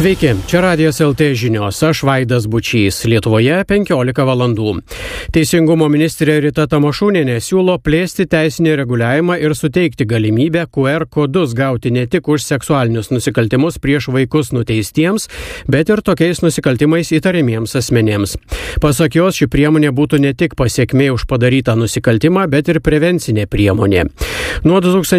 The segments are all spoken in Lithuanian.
Sveiki, čia Radijas LT žinios, aš Vaidas Bučys, Lietuvoje 15 valandų. Teisingumo ministrė Rita Tamašunienė siūlo plėsti teisinį reguliavimą ir suteikti galimybę QR kodus gauti ne tik už seksualinius nusikaltimus prieš vaikus nuteistiems, bet ir tokiais nusikaltimais įtariamiems asmenėms. Pasak jos, ši priemonė būtų ne tik pasiekmė už padarytą nusikaltimą, bet ir prevencinė priemonė. Nuo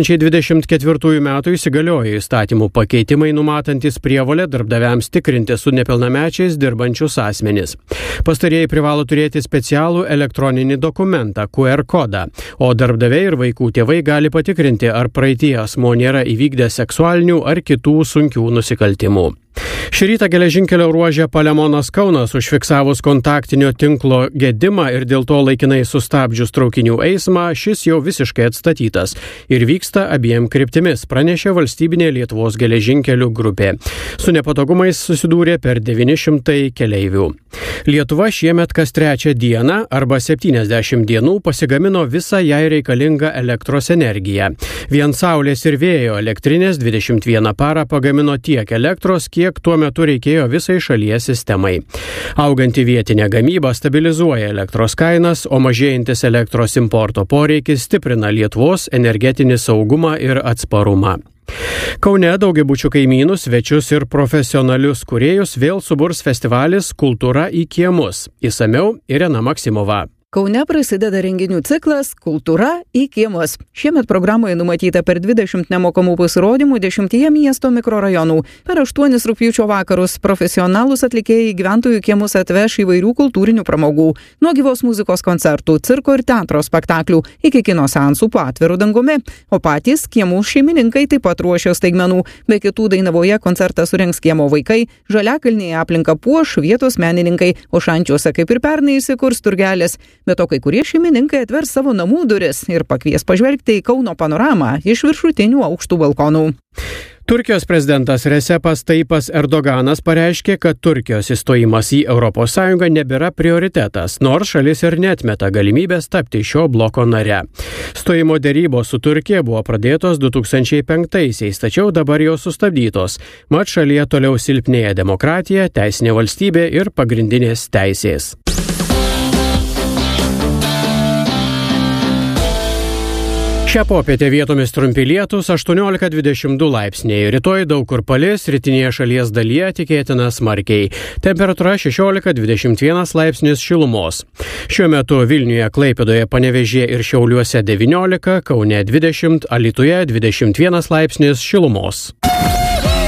2024 metų įsigaliojo įstatymų pakeitimai numatantis prievolę darbdaviams tikrinti su nepilnamečiais dirbančius asmenis. Pastarieji privalo turėti specialų elektroninį dokumentą QR kodą, o darbdaviai ir vaikų tėvai gali patikrinti, ar praeitie asmuo nėra įvykdęs seksualinių ar kitų sunkių nusikaltimų. Šį rytą geležinkelio ruože Palemonas-Kaunas užfiksavus kontaktinio tinklo gedimą ir dėl to laikinai sustabdžius traukinių eismą, šis jau visiškai atstatytas ir vyksta abiem kryptimis, pranešė valstybinė Lietuvos geležinkelių grupė. Su nepatogumais susidūrė per 900 keleivių. Lietuva šiemet kas trečią dieną arba 70 dienų pasigamino visą jai reikalingą elektros energiją. Vien saulės ir vėjo elektrinės 21 parą pagamino tiek elektros, kiek tuo metu reikėjo visai šalies sistemai. Auganti vietinė gamyba stabilizuoja elektros kainas, o mažėjantis elektros importo poreikis stiprina Lietuvos energetinį saugumą ir atsparumą. Kaune daugiabučių kaimynus, svečius ir profesionalius kūrėjus vėl suburs festivalis Kultūra į kiemus. Išsamiau Irena Maksimova. Kaune prasideda renginių ciklas Kultūra į kiemus. Šiemet programoje numatyta per 20 nemokamų pasirodymų 10 miesto mikrorajonų. Per 8 rugpjūčio vakarus profesionalūs atlikėjai gyventojų kiemus atveš įvairių kultūrinių pramogų. Nuo gyvos muzikos koncertų, cirko ir teatro spektaklių iki kino seansų po atviru dangumi. O patys kiemų šeimininkai taip pat ruošia staigmenų. Be kitų Dainavoje koncertą surengs kiemo vaikai, Žaliakalnyje aplinką puoš vietos menininkai, o Šančiuose kaip ir pernai įsikurs turgelis. Bet to kai kurie šeimininkai atvers savo namų duris ir pakvies pažvelgti į Kauno panoramą iš viršutinių aukštų balkonų. Turkijos prezidentas Recepas Tayyipas Erdoganas pareiškė, kad Turkijos įstojimas į ES nebėra prioritetas, nors šalis ir neatmeta galimybės tapti šio bloko nare. Stojimo derybos su Turkija buvo pradėtos 2005-aisiais, tačiau dabar jau sustabdytos. Mat šalyje toliau silpnėja demokratija, teisinė valstybė ir pagrindinės teisės. Šią popietę vietomis trumpi lietūs 18-22 laipsniai. Rytoj daug kur palis, rytinėje šalies dalyje tikėtina smarkiai. Temperatūra 16-21 laipsnis šilumos. Šiuo metu Vilniuje, Klaipėdoje, Panevėžyje ir Šiauliuose 19, Kaune 20, Alytuje 21 laipsnis šilumos.